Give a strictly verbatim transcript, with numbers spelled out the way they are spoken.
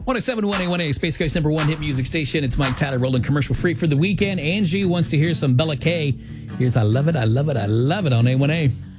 one oh seven point one A one A, Space Coast number one hit music station. It's Mike Tyler rolling commercial free for the weekend. Angie wants to hear some Bella K. Here's I Love It, I Love It, I Love It on A one A.